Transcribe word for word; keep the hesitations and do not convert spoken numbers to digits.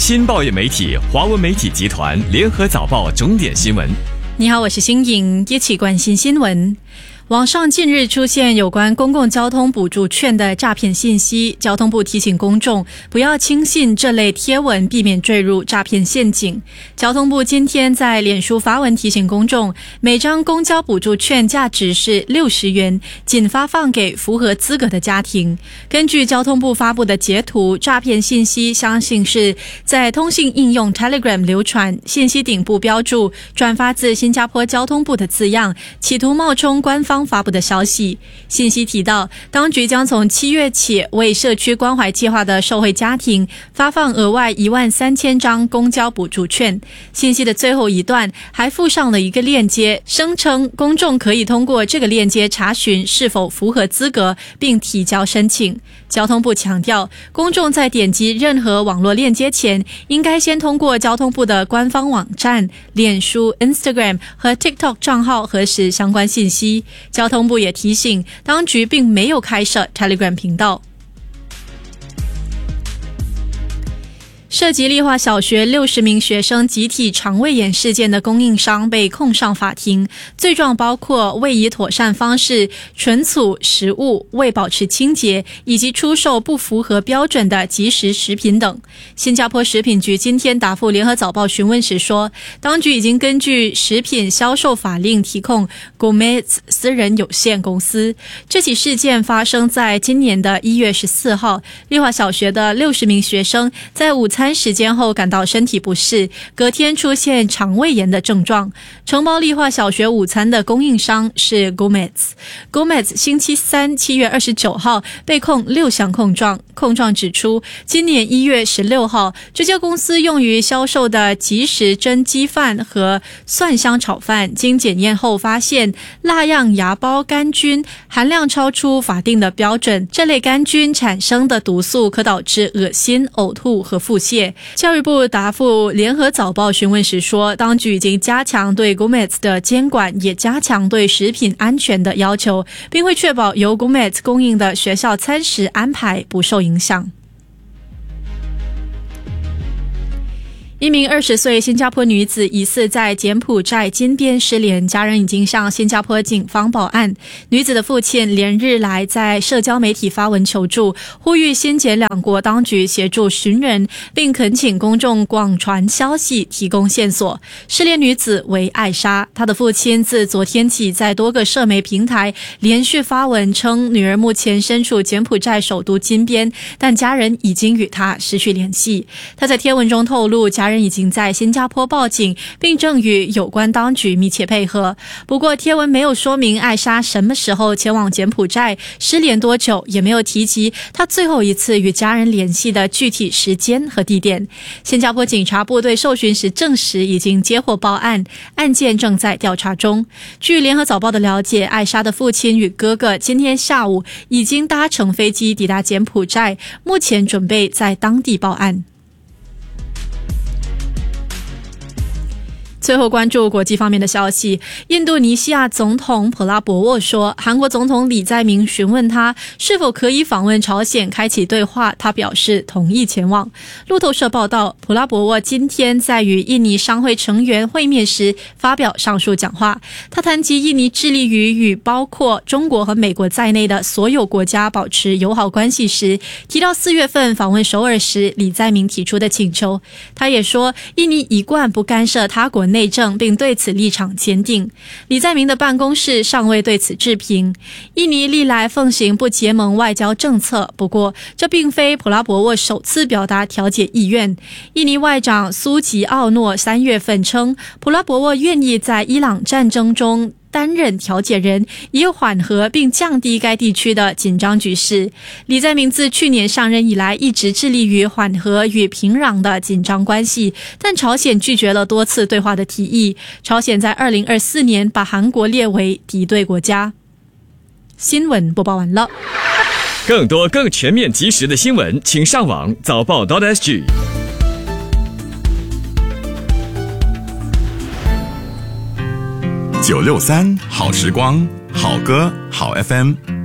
新报业媒体华文媒体集团联合早报重点新闻。 你好，我是新颖，一起关心新闻。网上近日出现有关公共交通补助券的诈骗信息，交通部提醒公众不要轻信这类贴文，避免坠入诈骗陷阱。交通部今天在脸书发文提醒公众，每张公交补助券价值是六十元，仅发放给符合资格的家庭。根据交通部发布的截图，诈骗信息相信是在通信应用 Telegram 流传，信息顶部标注转发自新加坡交通部的字样，企图冒充官方发布的消息。信息提到，当局将从七月起为社区关怀计划的受惠家庭发放额外一万三千张公交补助券。信息的最后一段还附上了一个链接，声称公众可以通过这个链接查询是否符合资格并提交申请。交通部强调，公众在点击任何网络链接前，应该先通过交通部的官方网站、脸书、Instagram 和 TikTok 账号核实相关信息。交通部也提醒，当局并没有开设 Telegram 频道。涉及立华小学六十名学生集体肠胃炎事件的供应商被控上法庭，罪状包括未以妥善方式存储食物、未保持清洁以及出售不符合标准的即食食品等。新加坡食品局今天答复联合早报询问时说，当局已经根据食品销售法令提控 Gomez 私人有限公司。这起事件发生在今年的一月十四号，立华小学的六十名学生在午餐时间后感到身体不适，隔天出现肠胃炎的症状。承包立华小学午餐的供应商是 Gomez。 Gomez 星期三七月二十九号被控六项控状。控状指出，今年一月十六号，这家公司用于销售的即食蒸鸡饭和蒜香炒饭经检验后发现蜡样芽孢杆菌含量超出法定的标准，这类杆菌产生的毒素可导致恶心、呕吐和腹泻。教育部答复联合早报询问时说，当局已经加强对 Gomez 的监管，也加强对食品安全的要求，并会确保由 Gomez 供应的学校餐食安排不受影响。一名二十岁新加坡女子疑似在柬埔寨金边失联，家人已经向新加坡警方报案。女子的父亲连日来在社交媒体发文求助，呼吁新柬两国当局协助寻人，并恳请公众广传消息，提供线索。失联女子为艾莎，她的父亲自昨天起在多个社媒平台连续发文称女儿目前身处柬埔寨首都金边，但家人已经与她失去联系。她在贴文中透露，家人已经在新加坡报警，并正与有关当局密切配合。不过贴文没有说明艾莎什么时候前往柬埔寨，失联多久，也没有提及她最后一次与家人联系的具体时间和地点。新加坡警察部队受询时证实已经接获报案，案件正在调查中。据联合早报的了解，艾莎的父亲与哥哥今天下午已经搭乘飞机抵达柬埔寨，目前准备在当地报案。最后关注国际方面的消息，印度尼西亚总统普拉博沃说，韩国总统李在明询问他是否可以访问朝鲜开启对话，他表示同意前往。路透社报道，普拉博沃今天在与印尼商会成员会面时发表上述讲话，他谈及印尼致力于与包括中国和美国在内的所有国家保持友好关系时，提到四月份访问首尔时李在明提出的请求。他也说，印尼一贯不干涉他国内政，并对此立场坚定。李在明的办公室尚未对此置评。印尼历来奉行不结盟外交政策，不过这并非普拉博沃首次表达调解意愿。印尼外长苏吉奥诺三月份称，普拉博沃愿意在伊朗战争中担任调解人，以缓和并降低该地区的紧张局势。李在明自去年上任以来一直致力于缓和与平壤的紧张关系，但朝鲜拒绝了多次对话的提议。朝鲜在二零二四年把韩国列为敌对国家。新闻播报完了。 更多更全面及时的新闻，请上网早报 .sg。 九六三好时光，好歌好 F M。